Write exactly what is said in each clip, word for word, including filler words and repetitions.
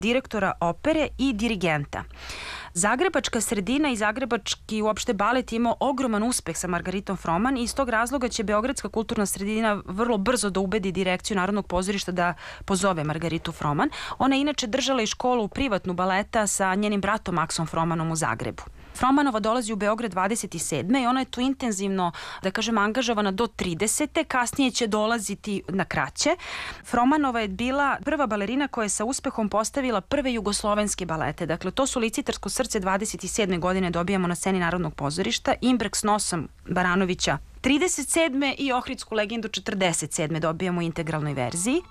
direktora opere i dirigenta. Zagrebačka sredina i zagrebački uopšte balet imao ogroman uspeh sa Margaritom Froman i iz tog razloga će Beogradska kulturna sredina vrlo brzo da ubedi direkciju Narodnog pozorišta da pozove Margaritu Froman. Ona je inače držala i školu privatnu baleta sa njenim bratom Maksom Fromanom u Zagrebu. Fromanova dolazi u Beograd dvadeset sedme i ona je tu intenzivno, da kažem, angažovana do tridesete Kasnije će dolaziti na kraće. Fromanova je bila prva balerina koja je sa uspehom postavila prve jugoslovenske balete. Dakle, to su Licitarsko srce dvadeset sedme godine dobijamo na sceni Narodnog pozorišta, Imbrek s nosom Baranovića trideset sedme i Ohridsku legendu četrdeset sedme dobijamo u integralnoj verziji.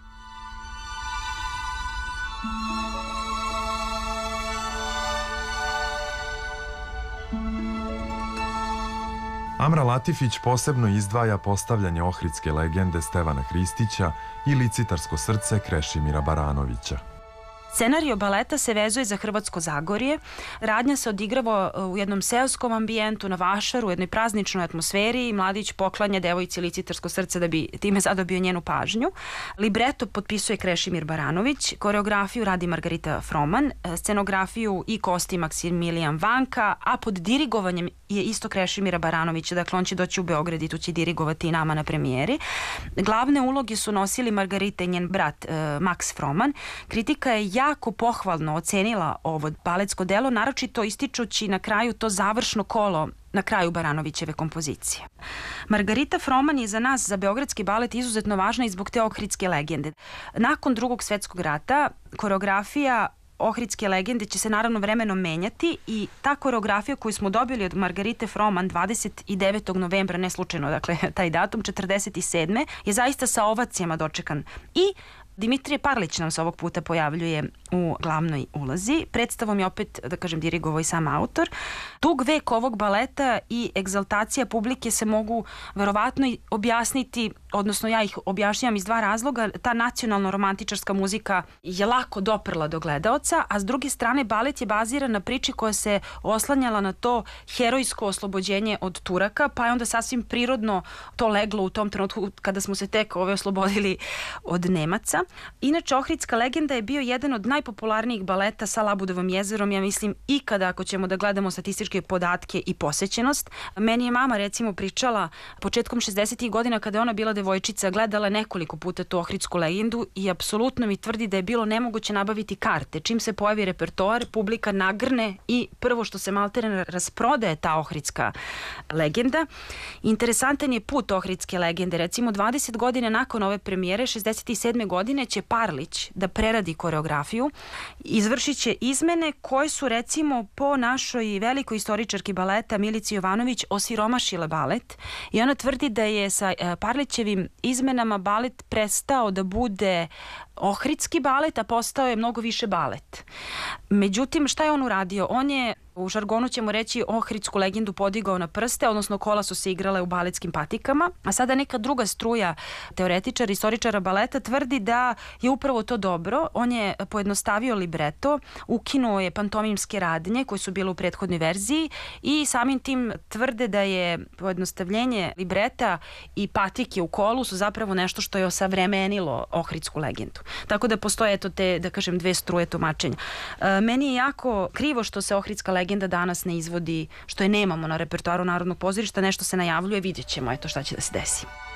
Amra Latifić posebno izdvaja postavljanje Ohridske legende Stevana Hristića i Licitarsko srce Krešimira Baranovića. Scenario baleta se vezuje za Hrvatsko Zagorje. Radnja se odigrava u jednom seoskom ambijentu, na vašaru, u jednoj prazničnoj atmosferi i mladić poklanja devojci Licitarsko srce da bi time zadobio njenu pažnju. Libreto potpisuje Krešimir Baranović, koreografiju radi Margarita Froman, scenografiju i kosti Maksimilijan Vanka, a pod dirigovanjem je isto Krešimira Baranovića, dakle on će doći u Beograd i tu će dirigovati i nama na premijeri. Glavne uloge su nosili Margarita i njen brat uh, Max Froman. Kritika je jako pohvalno ocenila ovo baletsko delo, naročito ističući na kraju to završno kolo na kraju Baranovićeve kompozicije. Margarita Froman je za nas, za beogradski balet, izuzetno važna i zbog te Ohridske legende. Nakon Drugog svetskog rata, koreografija Ohridske legende će se naravno vremenom menjati i ta koreografija koju smo dobili od Margarite Froman dvadeset devetog novembra, ne slučajno, dakle, taj datum, četrdeset sedme je zaista sa ovacijama dočekan. I Dimitrije Parlić nam se ovog puta pojavljuje u glavnoj ulozi. Predstavom je opet, da kažem, dirigovao i sam autor. Dug vek ovog baleta i egzaltacija publike se mogu verovatno objasniti, odnosno ja ih objašnjavam iz dva razloga. Ta nacionalno-romantičarska muzika je lako doprla do gledaoca, a s druge strane balet je baziran na priči koja se oslanjala na to herojsko oslobođenje od Turaka, pa je onda sasvim prirodno to leglo u tom trenutku kada smo se tek ove oslobodili od Nemaca. Inače, Ohridska legenda je bio jedan od najpopularnijih baleta sa Labudovom jezerom, ja mislim, ikada, ako ćemo da gledamo statističke podatke i posećenost. Meni je mama, recimo, pričala početkom šezdesetih godina, kada je ona bila devojčica, gledala nekoliko puta tu Ohridsku legendu i apsolutno mi tvrdi da je bilo nemoguće nabaviti karte. Čim se pojavi repertoar, publika nagrne i prvo što se maltene rasprodaje ta Ohridska legenda. Interesantan je put Ohridske legende. Recimo, dvadeset godina nakon ove premijere, šezdeset sedme godine, će Parlić da preradi koreografiju, izvršit će izmene koje su, recimo, po našoj velikoj istoričarki baleta Milici Jovanović osiromašile balet i ona tvrdi da je sa Parlićevim izmenama balet prestao da bude ohridski balet, a postao je mnogo više balet. Međutim, šta je on uradio? On je, u žargonu ćemo reći, Ohridsku legendu podigao na prste, odnosno kola su se igrale u baletskim patikama, a sada neka druga struja teoretičara, istoričara baleta tvrdi da je upravo to dobro. On je pojednostavio libreto, ukinuo je pantomimske radnje koje su bile u prethodnoj verziji i samim tim tvrde da je pojednostavljenje libreta i patike u kolu su zapravo nešto što je osavremenilo Ohridsku legendu. Tako da postoje eto te, da kažem, dve struje tumačenja. E, meni je jako krivo što se Ohridska legenda danas ne izvodi, što je nemamo na repertoaru Narodnog pozorišta, nešto se najavljuje, vidjet ćemo eto šta će da se desi.